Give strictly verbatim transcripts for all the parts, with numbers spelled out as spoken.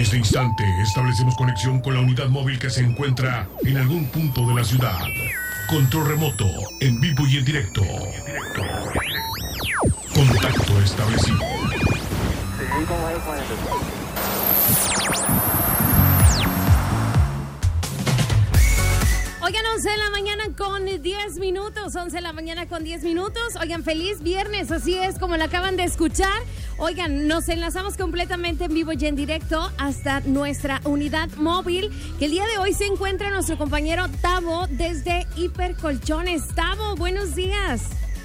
este instante establecemos conexión con la unidad móvil que se encuentra en algún punto de la ciudad. Control remoto, en vivo y en directo. Contacto establecido. Oigan, once de la mañana con diez minutos, once de la mañana con diez minutos. Oigan, feliz viernes, así es como lo acaban de escuchar. Oigan, nos enlazamos completamente en vivo y en directo hasta nuestra unidad móvil, que el día de hoy se encuentra nuestro compañero Tavo desde Hipercolchones. Tavo, buenos días.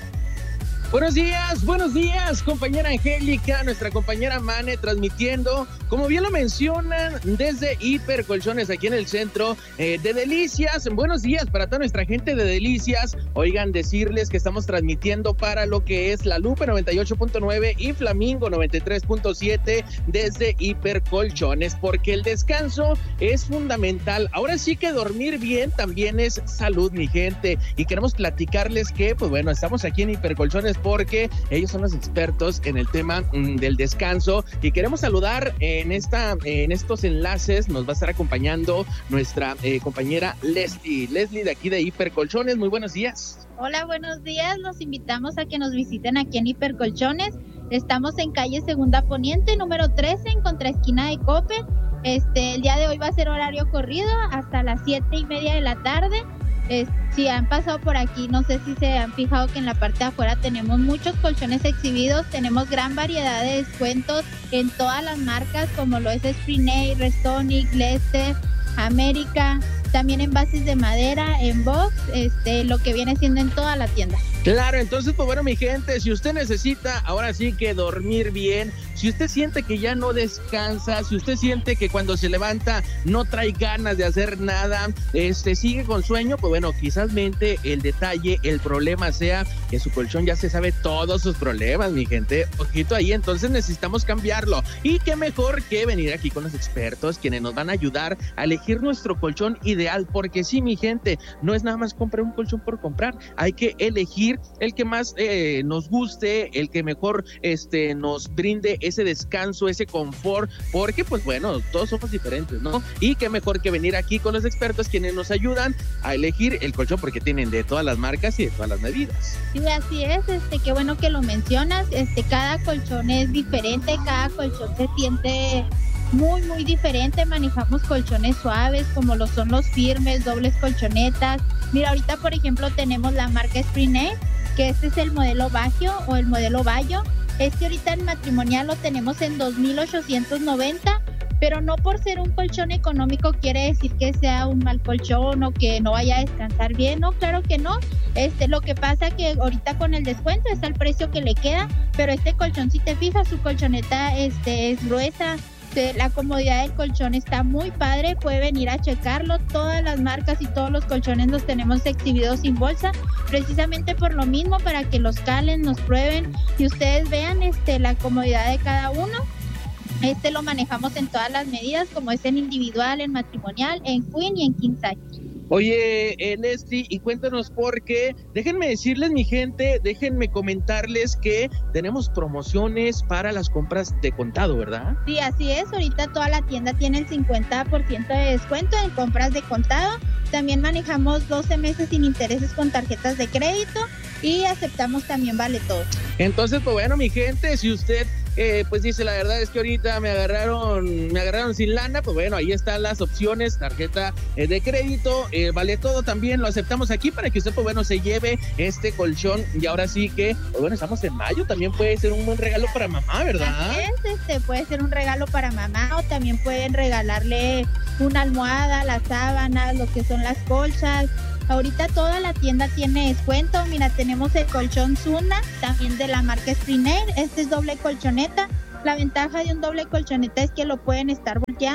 Buenos días, buenos días, compañera Angélica, nuestra compañera Mane, transmitiendo, como bien lo mencionan, desde Hipercolchones, aquí en el centro eh, de Delicias. Buenos días para toda nuestra gente de Delicias. Oigan, decirles que estamos transmitiendo para lo que es La Lupe noventa y ocho punto nueve y Flamingo noventa y tres punto siete desde Hipercolchones, porque el descanso es fundamental. Ahora sí que dormir bien también es salud, mi gente, y queremos platicarles que, pues bueno, estamos aquí en Hipercolchones porque ellos son los expertos en el tema mm, del descanso, y queremos saludar en esta en estos enlaces. Nos va a estar acompañando nuestra eh, compañera Leslie Leslie de aquí de Hipercolchones. Muy buenos días. Hola, buenos días. Los invitamos a que nos visiten aquí en Hipercolchones. Estamos en calle Segunda Poniente, número trece, en contraesquina de Coppel. Este, el día de hoy va a ser horario corrido hasta las siete y media de la tarde. Eh, si han pasado por aquí, no sé si se han fijado que en la parte de afuera tenemos muchos colchones exhibidos. Tenemos gran variedad de descuentos en todas las marcas, como lo es Sprinay, Restonic, Lester, América, también en bases de madera, en box, este, lo que viene siendo en toda la tienda. Claro, entonces, pues bueno, mi gente, si usted necesita ahora sí que dormir bien, si usted siente que ya no descansa, si usted siente que cuando se levanta no trae ganas de hacer nada, este, sigue con sueño, pues bueno, quizás mente el detalle, el problema sea que su colchón ya se sabe todos sus problemas, mi gente. Ojito ahí, entonces necesitamos cambiarlo. Y qué mejor que venir aquí con los expertos, quienes nos van a ayudar a elegir nuestro colchón ideal, porque sí, mi gente, no es nada más comprar un colchón por comprar, hay que elegir el que más eh, nos guste, el que mejor este, nos brinde ese descanso, ese confort, porque pues bueno, todos somos diferentes, ¿no? Y qué mejor que venir aquí con los expertos, quienes nos ayudan a elegir el colchón, porque tienen de todas las marcas y de todas las medidas. Sí, así es, este, qué bueno que lo mencionas. Este, cada colchón es diferente, cada colchón se siente muy, muy diferente. Manejamos colchones suaves, como lo son los firmes, dobles colchonetas. Mira, ahorita, por ejemplo, tenemos la marca Sprinay, que este es el modelo Baggio o el modelo Bayo. Este ahorita en matrimonial lo tenemos en dos mil ochocientos noventa, pero no por ser un colchón económico quiere decir que sea un mal colchón o que no vaya a descansar bien. No, claro que no. Este, lo que pasa que ahorita con el descuento está el precio que le queda, pero este colchón, si te fijas, su colchoneta este, es gruesa. La comodidad del colchón está muy padre, puede venir a checarlo. Todas las marcas y todos los colchones los tenemos exhibidos sin bolsa, precisamente por lo mismo, para que los calen, nos prueben y ustedes vean este, la comodidad de cada uno. Este lo manejamos en todas las medidas, como es en individual, en matrimonial, en queen y en king size. Oye, eh, Leslie, y cuéntanos por qué. Déjenme decirles, mi gente, déjenme comentarles que tenemos promociones para las compras de contado, ¿verdad? Sí, así es. Ahorita toda la tienda tiene el cincuenta por ciento de descuento en compras de contado. También manejamos doce meses sin intereses con tarjetas de crédito y aceptamos también vale todo. Entonces, pues bueno, mi gente, si usted eh, pues dice, la verdad es que ahorita me agarraron me agarraron sin lana, pues bueno, ahí están las opciones, tarjeta eh, de crédito, eh, vale todo, también lo aceptamos aquí para que usted, pues bueno, se lleve este colchón. Y ahora sí que, pues bueno, estamos en mayo, también puede ser un buen regalo para mamá, ¿verdad? Así es, este, puede ser un regalo para mamá, o también pueden regalarle una almohada, las sábanas, lo que son las colchas. Ahorita toda la tienda tiene descuento. Mira, tenemos el colchón Zuna, también de la marca Sprinay. Este es doble colchoneta. La ventaja de un doble colchoneta es que lo pueden estar volteando.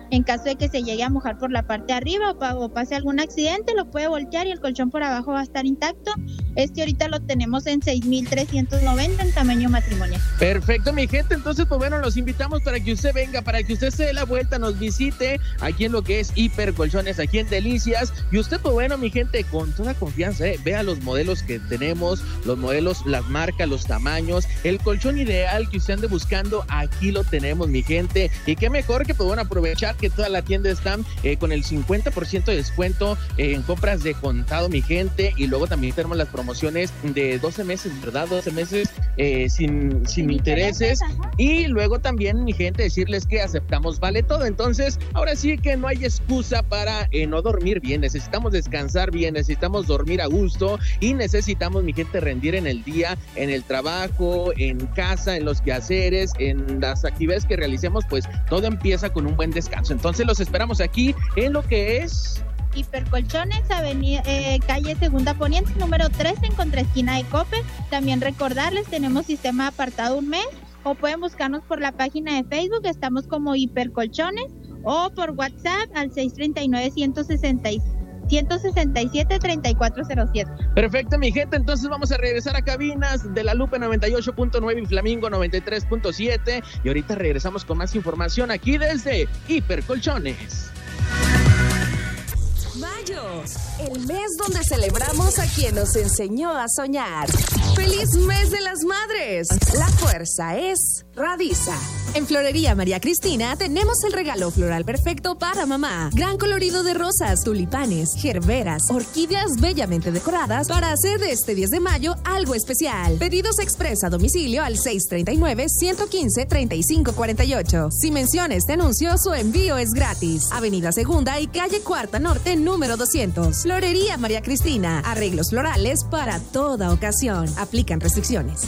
En caso de que se llegue a mojar por la parte de arriba o, pa- o pase algún accidente, lo puede voltear y el colchón por abajo va a estar intacto. Este ahorita lo tenemos en seis mil trescientos noventa en tamaño matrimonial. Perfecto, mi gente. Entonces, pues bueno, los invitamos para que usted venga, para que usted se dé la vuelta, nos visite aquí en lo que es Hiper Colchones, aquí en Delicias. Y usted, pues bueno, mi gente, con toda confianza, ¿eh? Vea los modelos que tenemos, los modelos, las marcas, los tamaños, el colchón ideal que usted ande buscando, aquí lo tenemos, mi gente. Y qué mejor que, pues bueno, aprovechar que toda la tienda está eh, con el cincuenta por ciento de descuento eh, en compras de contado, mi gente. Y luego también tenemos las promociones de doce meses, ¿verdad? doce meses eh, sin, sin, sin intereses. intereses y luego también, mi gente, decirles que aceptamos vale todo. Entonces, ahora sí que no hay excusa para eh, no dormir bien. Necesitamos descansar bien, necesitamos dormir a gusto y necesitamos, mi gente, rendir en el día, en el trabajo, en casa, en los quehaceres, en las actividades que realicemos. Pues todo empieza con un buen descanso. Entonces los esperamos aquí en lo que es Hipercolchones, avenida, eh, calle Segunda Poniente, número tres, en contraesquina de Coppel. También recordarles, tenemos sistema apartado un mes, o pueden buscarnos por la página de Facebook, estamos como Hipercolchones, o por WhatsApp al seis tres nueve, uno seis seis, uno seis siete, tres cuatro cero siete. Perfecto, mi gente. Entonces vamos a regresar a cabinas de La Lupe noventa y ocho punto nueve y Flamingo noventa y tres punto siete. Y ahorita regresamos con más información aquí desde Hipercolchones. Mayo, el mes donde celebramos a quien nos enseñó a soñar. ¡Feliz mes de las madres! La fuerza es Radisa. En Florería María Cristina tenemos el regalo floral perfecto para mamá. Gran colorido de rosas, tulipanes, gerberas, orquídeas bellamente decoradas para hacer de este diez de mayo algo especial. Pedidos express a domicilio al seis tres nueve, uno uno cinco, tres cinco cuatro ocho. Si menciona este anuncio, su envío es gratis. Avenida Segunda y calle Cuarta Norte, número doscientos. Florería María Cristina. Arreglos florales para toda ocasión. Aplican restricciones.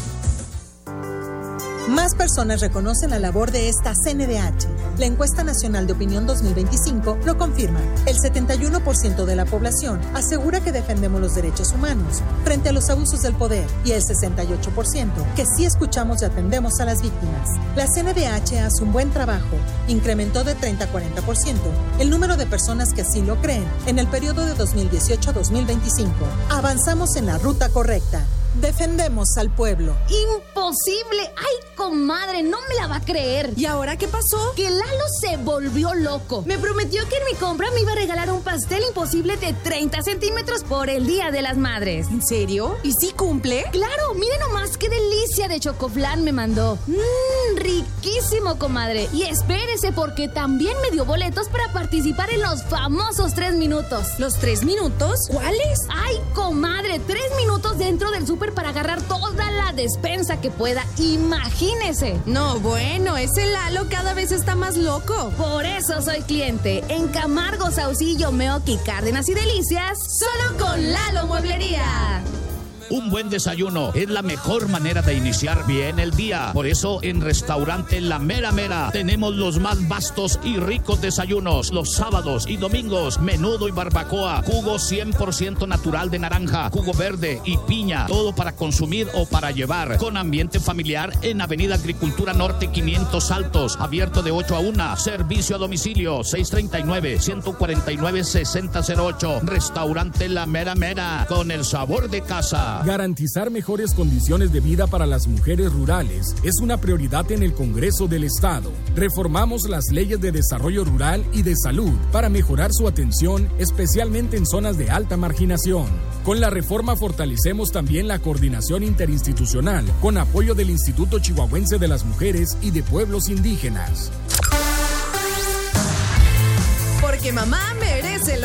Más personas reconocen la labor de esta C N D H. La encuesta nacional de opinión dos mil veinticinco lo confirma. El setenta y uno por ciento de la población asegura que defendemos los derechos humanos frente a los abusos del poder y el sesenta y ocho por ciento que sí escuchamos y atendemos a las víctimas. La C N D H hace un buen trabajo. Incrementó de treinta a cuarenta por ciento el número de personas que así lo creen en el periodo de dos mil dieciocho a dos mil veinticinco. Avanzamos en la ruta correcta. Defendemos al pueblo. ¡Imposible! ¡Ay, comadre! No me la va a creer. ¿Y ahora qué pasó? Que Lalo se volvió loco. Me prometió que en mi compra me iba a regalar un pastel imposible de treinta centímetros por el Día de las Madres. ¿En serio? ¿Y sí cumple? ¡Claro! Miren nomás qué delicia de chocoflán me mandó. ¡Mmm! Riquísimo, comadre. Y espérese, porque también me dio boletos para participar en los famosos tres minutos. ¿Los tres minutos? ¿Cuáles? ¡Ay, comadre! Tres minutos dentro del súper para agarrar toda la despensa que pueda. Imagínese. No, bueno, ese Lalo cada vez está más loco. Por eso soy cliente. En Camargo, Saucillo, Meoqui, Cárdenas y Delicias, solo con Lalo Mueblería. Un buen desayuno es la mejor manera de iniciar bien el día. Por eso en Restaurante La Mera Mera tenemos los más vastos y ricos desayunos. Los sábados y domingos, menudo y barbacoa, jugo cien por ciento natural de naranja, jugo verde y piña. Todo para consumir o para llevar. Con ambiente familiar en Avenida Agricultura Norte quinientos Altos. Abierto de ocho a una. Servicio a domicilio seis tres nueve, uno cuatro nueve, seis cero cero ocho. Restaurante La Mera Mera. Con el sabor de casa. Garantizar mejores condiciones de vida para las mujeres rurales es una prioridad en el Congreso del Estado. Reformamos las leyes de desarrollo rural y de salud para mejorar su atención, especialmente en zonas de alta marginación. Con la reforma fortalecemos también la coordinación interinstitucional con apoyo del Instituto Chihuahuense de las Mujeres y de Pueblos Indígenas. Porque mamá merece lo